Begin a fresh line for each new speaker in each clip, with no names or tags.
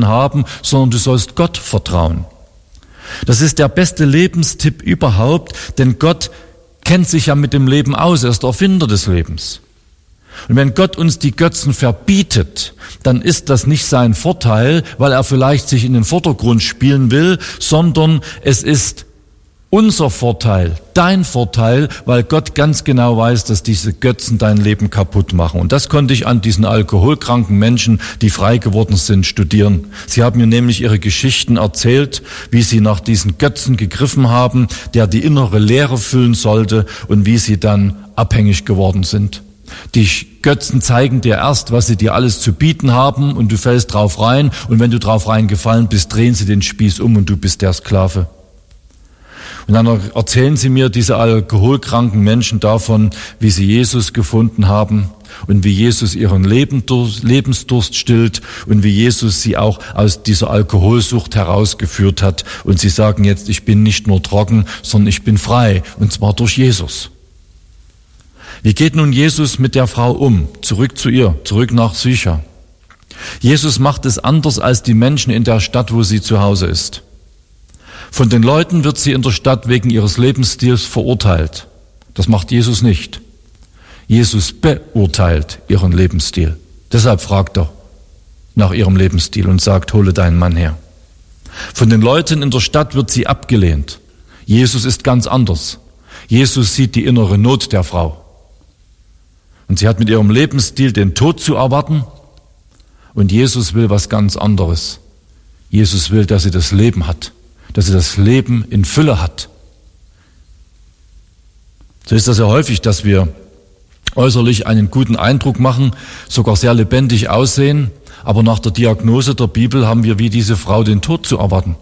Götzen haben, sondern du sollst Gott vertrauen. Das ist der beste Lebenstipp überhaupt, denn Gott kennt sich ja mit dem Leben aus, er ist der Erfinder des Lebens. Und wenn Gott uns die Götzen verbietet, dann ist das nicht sein Vorteil, weil er vielleicht sich in den Vordergrund spielen will, sondern es ist unser Vorteil, dein Vorteil, weil Gott ganz genau weiß, dass diese Götzen dein Leben kaputt machen. Und das konnte ich an diesen alkoholkranken Menschen, die frei geworden sind, studieren. Sie haben mir nämlich ihre Geschichten erzählt, wie sie nach diesen Götzen gegriffen haben, der die innere Leere füllen sollte und wie sie dann abhängig geworden sind. Die Götzen zeigen dir erst, was sie dir alles zu bieten haben und du fällst drauf rein und wenn du drauf reingefallen bist, drehen sie den Spieß um und du bist der Sklave. Und dann erzählen sie mir, diese alkoholkranken Menschen, davon, wie sie Jesus gefunden haben und wie Jesus ihren Lebensdurst stillt und wie Jesus sie auch aus dieser Alkoholsucht herausgeführt hat. Und sie sagen jetzt, ich bin nicht nur trocken, sondern ich bin frei, und zwar durch Jesus. Wie geht nun Jesus mit der Frau um? Zurück zu ihr, zurück nach Sychar. Jesus macht es anders als die Menschen in der Stadt, wo sie zu Hause ist. Von den Leuten wird sie in der Stadt wegen ihres Lebensstils verurteilt. Das macht Jesus nicht. Jesus beurteilt ihren Lebensstil. Deshalb fragt er nach ihrem Lebensstil und sagt, hole deinen Mann her. Von den Leuten in der Stadt wird sie abgelehnt. Jesus ist ganz anders. Jesus sieht die innere Not der Frau. Und sie hat mit ihrem Lebensstil den Tod zu erwarten. Und Jesus will was ganz anderes. Jesus will, dass sie das Leben hat. Dass sie das Leben in Fülle hat. So ist das ja häufig, dass wir äußerlich einen guten Eindruck machen, sogar sehr lebendig aussehen, aber nach der Diagnose der Bibel haben wir wie diese Frau den Tod zu erwarten.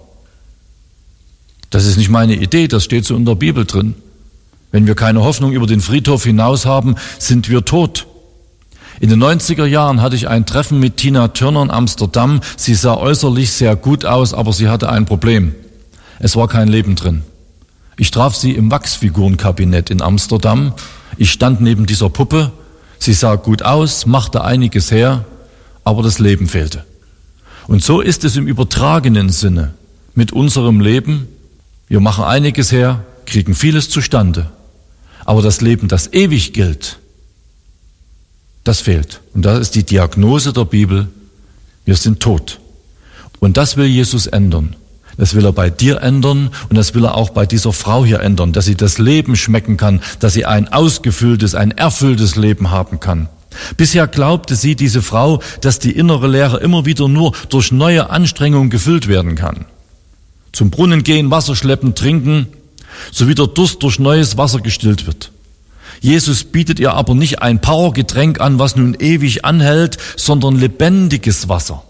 Das ist nicht meine Idee, das steht so in der Bibel drin. Wenn wir keine Hoffnung über den Friedhof hinaus haben, sind wir tot. In den 90er Jahren hatte ich ein Treffen mit Tina Turner in Amsterdam. Sie sah äußerlich sehr gut aus, aber sie hatte ein Problem. Es war kein Leben drin. Ich traf sie im Wachsfigurenkabinett in Amsterdam. Ich stand neben dieser Puppe. Sie sah gut aus, machte einiges her, aber das Leben fehlte. Und so ist es im übertragenen Sinne mit unserem Leben. Wir machen einiges her, kriegen vieles zustande. Aber das Leben, das ewig gilt, das fehlt. Und das ist die Diagnose der Bibel. Wir sind tot. Und das will Jesus ändern. Das will er bei dir ändern und das will er auch bei dieser Frau hier ändern, dass sie das Leben schmecken kann, dass sie ein ausgefülltes, ein erfülltes Leben haben kann. Bisher glaubte sie, diese Frau, dass die innere Leere immer wieder nur durch neue Anstrengungen gefüllt werden kann. Zum Brunnen gehen, Wasser schleppen, trinken, so wie der Durst durch neues Wasser gestillt wird. Jesus bietet ihr aber nicht ein Powergetränk an, was nun ewig anhält, sondern lebendiges Wasser.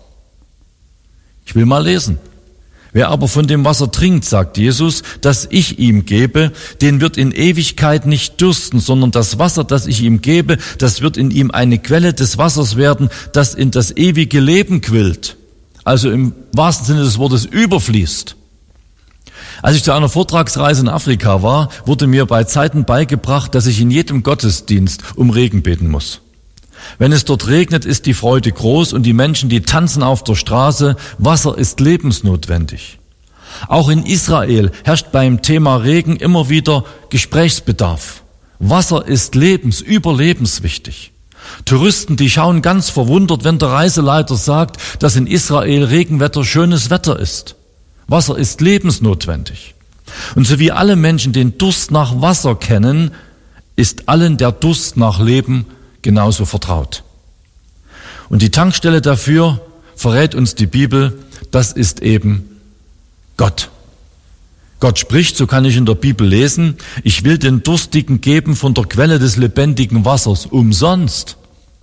Ich will mal lesen. Wer aber von dem Wasser trinkt, sagt Jesus, das ich ihm gebe, den wird in Ewigkeit nicht dürsten, sondern das Wasser, das ich ihm gebe, das wird in ihm eine Quelle des Wassers werden, das in das ewige Leben quillt. Also im wahrsten Sinne des Wortes überfließt. Als ich zu einer Vortragsreise in Afrika war, wurde mir bei Zeiten beigebracht, dass ich in jedem Gottesdienst um Regen beten muss. Wenn es dort regnet, ist die Freude groß und die Menschen, die tanzen auf der Straße. Wasser ist lebensnotwendig. Auch in Israel herrscht beim Thema Regen immer wieder Gesprächsbedarf. Wasser ist überlebenswichtig. Touristen, die schauen ganz verwundert, wenn der Reiseleiter sagt, dass in Israel Regenwetter schönes Wetter ist. Wasser ist lebensnotwendig. Und so wie alle Menschen den Durst nach Wasser kennen, ist allen der Durst nach Leben genauso vertraut. Und die Tankstelle dafür, verrät uns die Bibel, das ist eben Gott. Gott spricht, so kann ich in der Bibel lesen, ich will den Durstigen geben von der Quelle des lebendigen Wassers, umsonst.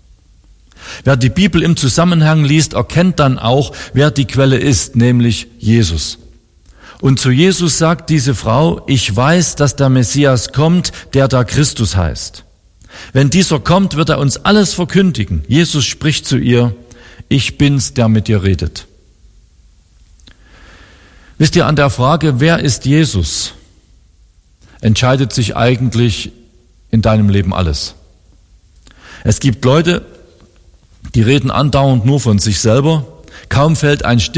Wer die Bibel im Zusammenhang liest, erkennt dann auch, wer die Quelle ist, nämlich Jesus. Und zu Jesus sagt diese Frau, ich weiß, dass der Messias kommt, der da Christus heißt. Wenn dieser kommt, wird er uns alles verkündigen. Jesus spricht zu ihr, ich bin's, der mit dir redet. Wisst ihr, an der Frage, wer ist Jesus, entscheidet sich eigentlich in deinem Leben alles. Es gibt Leute, die reden andauernd nur von sich selber. Kaum fällt ein